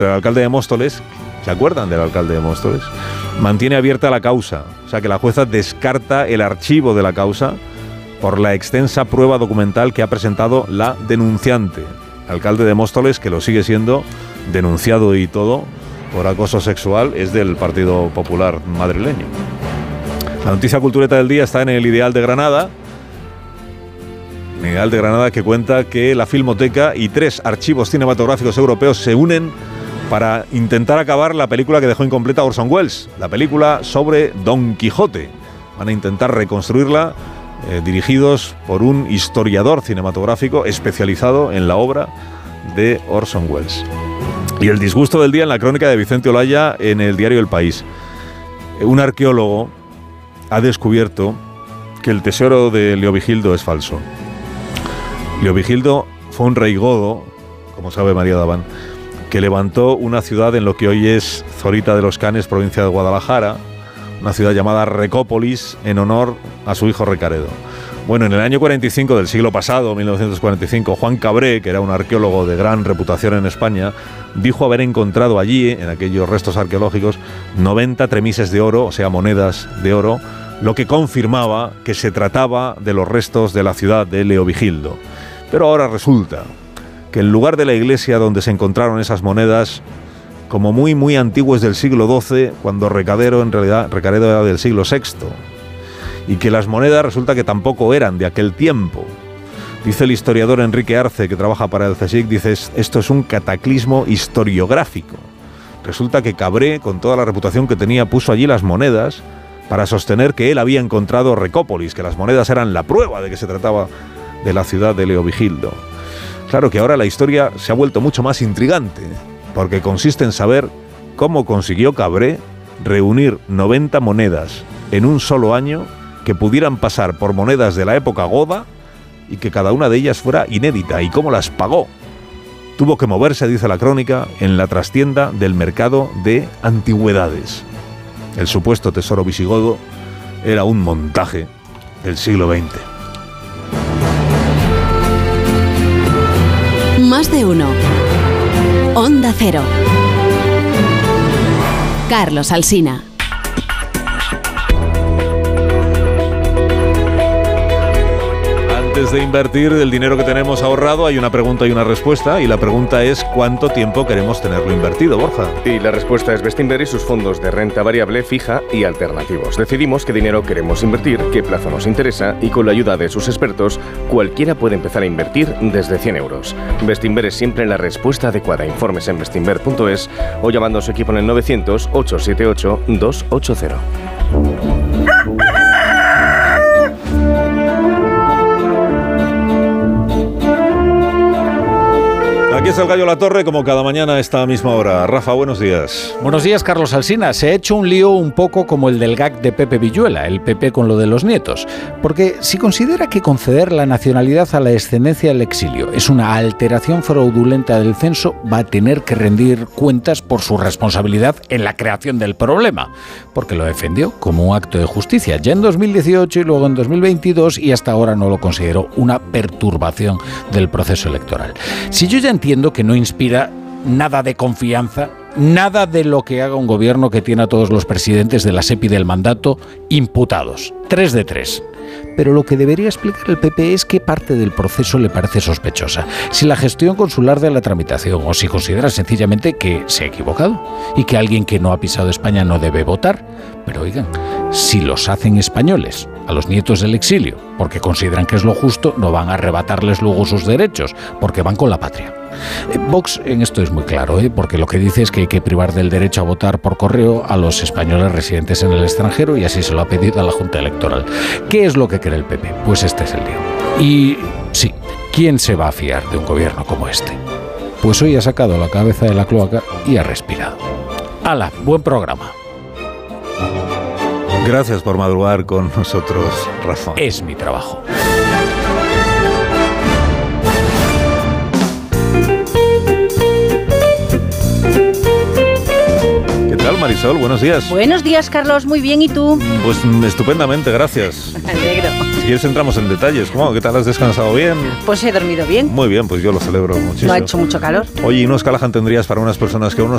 El alcalde de Móstoles, ¿se acuerdan del alcalde de Móstoles? Mantiene abierta la causa, o sea que la jueza descarta el archivo de la causa por la extensa prueba documental que ha presentado la denunciante. Alcalde de Móstoles, que lo sigue siendo, denunciado y todo por acoso sexual, es del Partido Popular madrileño. La noticia cultureta del día está en el Ideal de Granada. El Ideal de Granada, que cuenta que la Filmoteca y 3 archivos cinematográficos europeos se unen para intentar acabar la película que dejó incompleta Orson Welles, la película sobre Don Quijote. Van a intentar reconstruirla, dirigidos por un historiador cinematográfico especializado en la obra de Orson Welles. Y el disgusto del día en la crónica de Vicente Olaya en el diario El País. Un arqueólogo ha descubierto que el tesoro de Leovigildo es falso. Leovigildo fue un rey godo, como sabe María Daván, que levantó una ciudad en lo que hoy es Zorita de los Canes, provincia de Guadalajara, una ciudad llamada Recópolis, en honor a su hijo Recaredo. Bueno, en el año 45 del siglo pasado, 1945, Juan Cabré, que era un arqueólogo de gran reputación en España, dijo haber encontrado allí, en aquellos restos arqueológicos, 90 tremises de oro, o sea, monedas de oro, lo que confirmaba que se trataba de los restos de la ciudad de Leovigildo. Pero ahora resulta que el lugar de la iglesia donde se encontraron esas monedas, como muy antiguo, es del siglo XII, cuando Recaredo era del siglo VI, y que las monedas resulta que tampoco eran de aquel tiempo. Dice el historiador Enrique Arce, que trabaja para el CSIC, dice, esto es un cataclismo historiográfico. Resulta que Cabré, con toda la reputación que tenía, puso allí las monedas para sostener que él había encontrado Recópolis, que las monedas eran la prueba de que se trataba de la ciudad de Leovigildo. Claro que ahora la historia se ha vuelto mucho más intrigante, porque consiste en saber cómo consiguió Cabré reunir 90 monedas en un solo año que pudieran pasar por monedas de la época goda y que cada una de ellas fuera inédita, y cómo las pagó. Tuvo que moverse, dice la crónica, en la trastienda del mercado de antigüedades. El supuesto tesoro visigodo era un montaje del siglo XX. Más de uno. Onda Cero. Carlos Alsina. Antes de invertir el dinero que tenemos ahorrado, hay una pregunta y una respuesta, y la pregunta es ¿cuánto tiempo queremos tenerlo invertido, Borja? Y la respuesta es Bestinver y sus fondos de renta variable, fija y alternativos. Decidimos qué dinero queremos invertir, qué plazo nos interesa, y con la ayuda de sus expertos, cualquiera puede empezar a invertir desde 100 euros. Bestinver es siempre la respuesta adecuada. Informes en bestinver.es o llamando a su equipo en el 900-878-280. Aquí está el Gallo La Torre, como cada mañana a esta misma hora. Rafa, buenos días. Buenos días, Carlos Alsina. Se ha hecho un lío un poco como el del gag de Pepe Villuela, el PP con lo de los nietos. Porque si considera que conceder la nacionalidad a la descendencia del exilio es una alteración fraudulenta del censo, va a tener que rendir cuentas por su responsabilidad en la creación del problema. Porque lo defendió como un acto de justicia, ya en 2018 y luego en 2022, y hasta ahora no lo consideró una perturbación del proceso electoral. Si yo ya entiendo que no inspira nada de confianza, nada de lo que haga un gobierno que tiene a todos los presidentes de la SEPI del mandato imputados, 3 de 3. Pero lo que debería explicar el PP es qué parte del proceso le parece sospechosa, si la gestión consular de la tramitación o si considera sencillamente que se ha equivocado y que alguien que no ha pisado España no debe votar. Pero oigan, si los hacen españoles a los nietos del exilio porque consideran que es lo justo, no van a arrebatarles luego sus derechos porque van con la patria. Vox en esto es muy claro, porque lo que dice es que hay que privar del derecho a votar por correo a los españoles residentes en el extranjero, y así se lo ha pedido a la Junta Electoral. ¿Qué es lo que cree el PP? Pues este es el lío. Y sí, ¿quién se va a fiar de un gobierno como este? Pues hoy ha sacado la cabeza de la cloaca y ha respirado. ¡Hala! Buen programa. Gracias por madrugar con nosotros, Rafa. Es mi trabajo. ¿Qué tal, Marisol? Buenos días. Buenos días, Carlos. Muy bien, ¿y tú? Pues estupendamente, gracias. Me alegro. Si quieres entramos en detalles. ¿Cómo? ¿Qué tal? ¿Has descansado bien? Pues he dormido bien. Muy bien, pues yo lo celebro muchísimo. No ha hecho mucho calor. Oye, ¿y unos Callahan tendrías para unas personas que aún no